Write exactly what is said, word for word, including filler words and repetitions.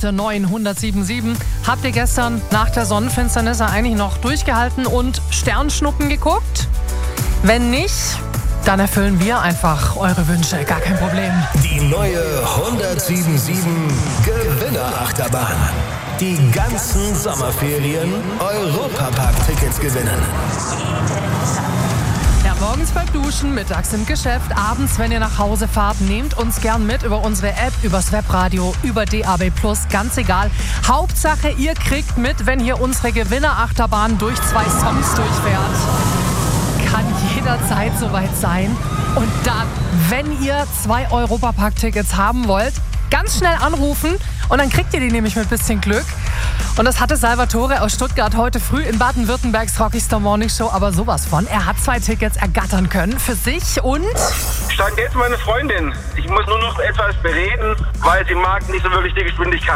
neunhundertsieben Komma sieben. Habt ihr gestern nach der Sonnenfinsternis eigentlich noch durchgehalten und Sternschnuppen geguckt? Wenn nicht, dann erfüllen wir einfach eure Wünsche, gar kein Problem. Die neue hundertsieben Komma sieben Gewinnerachterbahn. Die ganzen Sommerferien Europapark-Tickets gewinnen. Ja, morgens beim Duschen, mittags im Geschäft, abends, wenn ihr nach Hause fahrt, nehmt uns gern mit über unsere App, übers Webradio, über D A B plus, ganz egal. Hauptsache, ihr kriegt mit, wenn hier unsere Gewinnerachterbahn durch zwei Songs durchfährt. Kann jederzeit soweit sein. Und dann, wenn ihr zwei Europapark-Tickets haben wollt, ganz schnell anrufen und dann kriegt ihr die nämlich mit bisschen Glück. Und das hatte Salvatore aus Stuttgart heute früh in Baden-Württembergs Rockystar Morning Show aber sowas von. Er hat zwei Tickets ergattern können für sich und... Stand jetzt meine Freundin. Ich muss nur noch etwas bereden, weil sie mag nicht so wirklich die Geschwindigkeit.